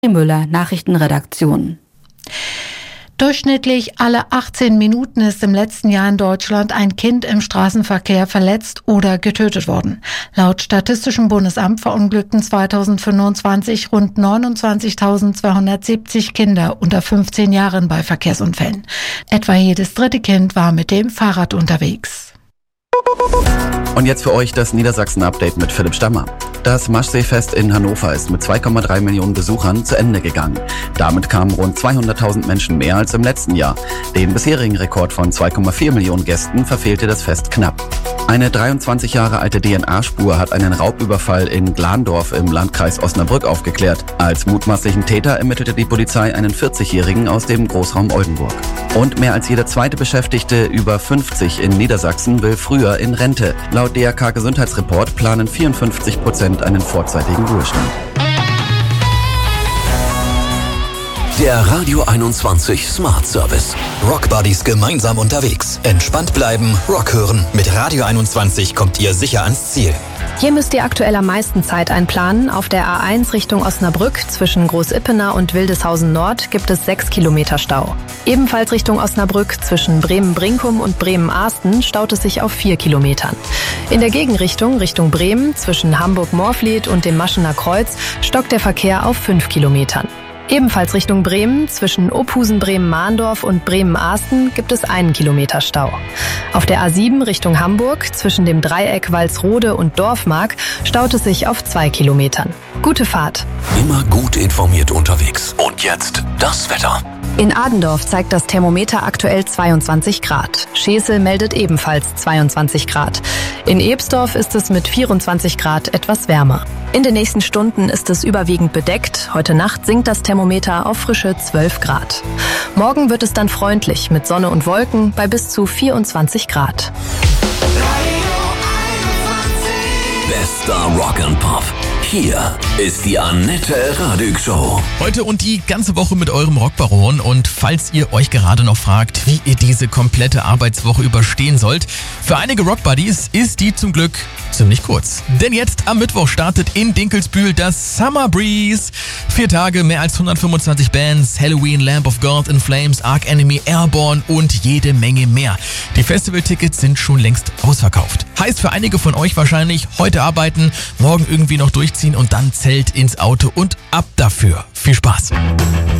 Müller, Nachrichtenredaktion. Durchschnittlich alle 18 Minuten ist im letzten Jahr in Deutschland ein Kind im Straßenverkehr verletzt oder getötet worden. Laut Statistischem Bundesamt verunglückten 2025 rund 29.270 Kinder unter 15 Jahren bei Verkehrsunfällen. Etwa jedes dritte Kind war mit dem Fahrrad unterwegs. Und jetzt für euch das Niedersachsen-Update mit Philipp Stammer. Das Maschseefest in Hannover ist mit 2,3 Millionen Besuchern zu Ende gegangen. Damit kamen rund 200.000 Menschen mehr als im letzten Jahr. Den bisherigen Rekord von 2,4 Millionen Gästen verfehlte das Fest knapp. Eine 23 Jahre alte DNA-Spur hat einen Raubüberfall in Glandorf im Landkreis Osnabrück aufgeklärt. Als mutmaßlichen Täter ermittelte die Polizei einen 40-Jährigen aus dem Großraum Oldenburg. Und mehr als jeder zweite Beschäftigte über 50 in Niedersachsen will früher in Rente. Laut DRK Gesundheitsreport planen 54% einen vorzeitigen Ruhestand. Der Radio 21 Smart Service. Rock Buddies gemeinsam unterwegs. Entspannt bleiben, Rock hören. Mit Radio 21 kommt ihr sicher ans Ziel. Hier müsst ihr aktuell am meisten Zeit einplanen. Auf der A1 Richtung Osnabrück zwischen Großippenau und Wildeshausen Nord gibt es 6 Kilometer Stau. Ebenfalls Richtung Osnabrück zwischen Bremen-Brinkum und Bremen-Ahsten staut es sich auf 4 Kilometern. In der Gegenrichtung Richtung Bremen zwischen Hamburg-Morfleth und dem Maschener Kreuz stockt der Verkehr auf 5 Kilometern. Ebenfalls Richtung Bremen, zwischen Ophusen-Bremen-Mahndorf und Bremen-Ahsten gibt es 1 Kilometer Stau. Auf der A7 Richtung Hamburg, zwischen dem Dreieck Walsrode und Dorfmark, staut es sich auf 2 Kilometern. Gute Fahrt. Immer gut informiert unterwegs. Und jetzt das Wetter. In Adendorf zeigt das Thermometer aktuell 22 Grad. Schesel meldet ebenfalls 22 Grad. In Ebsdorf ist es mit 24 Grad etwas wärmer. In den nächsten Stunden ist es überwiegend bedeckt. Heute Nacht sinkt das Thermometer auf frische 12 Grad. Morgen wird es dann freundlich mit Sonne und Wolken bei bis zu 24 Grad. Bester Rock and Pop. Hier ist die Annette Radig Show. Heute und die ganze Woche mit eurem Rockbaron. Und falls ihr euch gerade noch fragt, wie ihr diese komplette Arbeitswoche überstehen sollt, für einige Rockbuddies ist die zum Glück ziemlich kurz. Denn jetzt am Mittwoch startet in Dinkelsbühl das Summer Breeze. 4 Tage, mehr als 125 Bands, Halloween, Lamb of God, In Flames, Arch Enemy, Airborne und jede Menge mehr. Die Festivaltickets sind schon längst ausverkauft. Heißt für einige von euch wahrscheinlich heute arbeiten, morgen irgendwie noch durchziehen und dann Zelt ins Auto und ab dafür. Viel Spaß!